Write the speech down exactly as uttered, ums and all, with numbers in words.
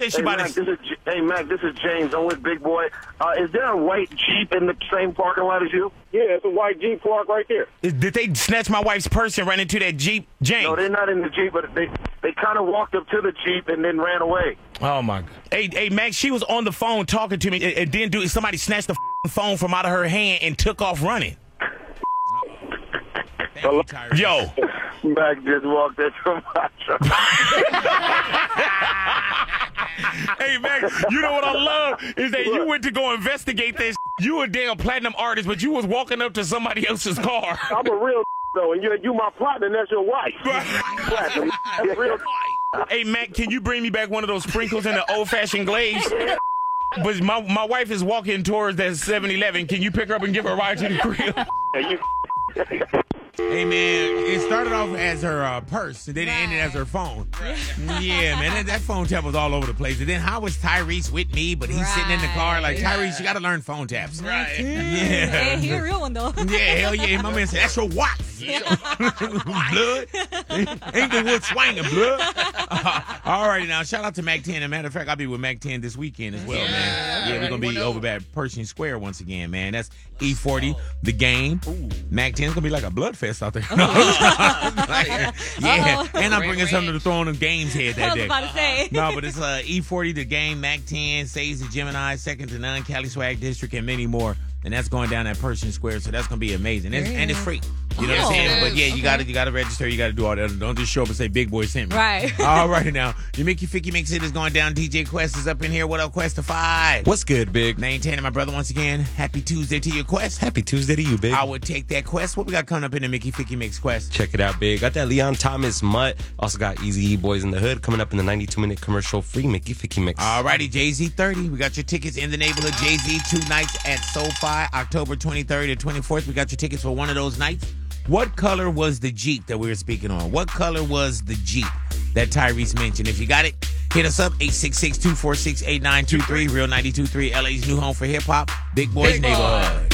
say she Hey, about Mac, to... this is, J- hey, Mac, this is James. I'm with Big Boy. Uh, is there a white Jeep in the same parking lot as you? Yeah, it's a white Jeep parked right there. Did they snatch my wife's purse and run into that Jeep? James. No, they're not in the Jeep, but they they kind of walked up to the Jeep and then ran away. Oh, my God. Hey, hey, Max, she was on the phone talking to me, and, and then do, somebody snatched the f- phone from out of her hand and took off running. Thank you, Tyrese. Yo. Mac just walked into my truck. Hey, Max, you know what I love is that you went to go investigate this. You a damn platinum artist, but you was walking up to somebody else's car. I'm a real though, and you you my partner, and that's your wife. Platinum. That's real. Hey, Mac, can you bring me back one of those sprinkles in the old-fashioned glaze? But my my wife is walking towards that seven eleven. Can you pick her up and give her a ride to the crib? Hey, man, it started off as her uh, purse, and then it ended as her phone. Right. Yeah, man, that, that phone tap was all over the place. And then how was Tyrese with me, but he's right. sitting in the car like, Tyrese, you got to learn phone taps. Right. Yeah. Hey, he a real one, though. Yeah, hell yeah. My man said, that's your wife. Yeah. Blood. Inglewood swinging, blood. Uh, all right, now, shout out to Mac ten. As a matter of fact, I'll be with Mac ten this weekend as well, yeah, man. Yeah, we're going to be over at Pershing Square once again, man. That's E forty, oh. The game. Ooh. Mac ten is going to be like a blood fest out there. like, yeah, Uh-oh. And I'm bringing something to throw on the game's head that I was day. about to say. No, but it's uh, E forty, The Game, Mac ten, Saves the Gemini, Second to None, Cali Swag District, and many more. And that's going down at Pershing Square, so that's going to be amazing. And, and it's free. You know oh, what I'm saying? But yeah, you okay. got to you got to register. You got to do all that. Don't just show up and say Big Boy sent me. Right. All right now. Your Mickey Ficky Mix It is going down. D J Quest is up in here. What up, Quest to five? What's good, Big? Maintaining my brother once again. Happy Tuesday to you, Quest. Happy Tuesday to you, Big. I would take that, Quest. What we got coming up in the Mickey Ficky Mix, Quest? Check it out, Big. Got that Leon Thomas Mutt. Also got Easy E Boys in the Hood coming up in the ninety-two minute commercial free Mickey Ficky Mix. All righty, Jay-Z thirty. We got your tickets in the neighborhood. Jay-Z two nights at SoFi, October twenty-third and twenty-fourth. We got your tickets for one of those nights. What color was the Jeep that we were speaking on? What color was the Jeep that Tyrese mentioned? If you got it, hit us up, eight six six, two four six, eight nine two three, Real ninety-two point three, L A's new home for hip-hop, Big Boys Neighborhood.